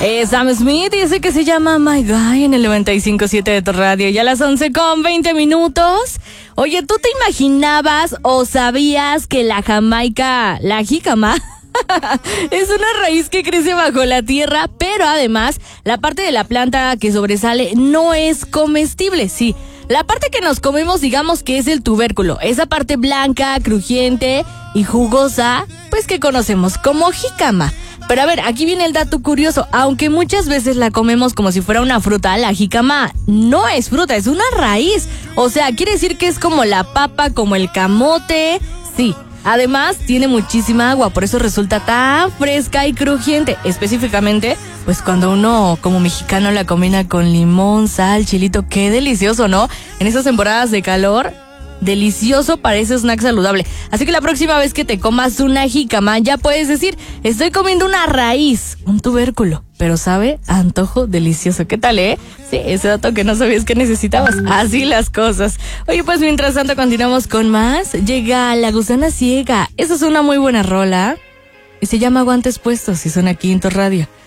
Sam Smith dice que se llama My Guy en el 95.7 de tu radio. Ya a las 11:20. Oye, ¿tú te imaginabas o sabías que la jícama, es una raíz que crece bajo la tierra, pero además la parte de la planta que sobresale no es comestible? Sí, la parte que nos comemos, digamos que es el tubérculo, esa parte blanca, crujiente y jugosa, pues que conocemos como jícama. Pero a ver, aquí viene el dato curioso. Aunque muchas veces la comemos como si fuera una fruta, la jícama no es fruta, es una raíz. O sea, quiere decir que es como la papa, como el camote. Sí, además tiene muchísima agua, por eso resulta tan fresca y crujiente. Específicamente, pues cuando uno como mexicano la combina con limón, sal, chilito, qué delicioso, ¿no? En esas temporadas de calor, delicioso para ese snack saludable. Así que la próxima vez que te comas una jícama, ya puedes decir, estoy comiendo una raíz, un tubérculo, pero sabe a antojo delicioso. ¿Qué tal, Sí, ese dato que no sabías que necesitabas. Así las cosas. Oye, pues mientras tanto continuamos con más. Llega La Gusana Ciega. Esa es una muy buena rola y se llama Guantes Puestos y suena aquí en tu radio.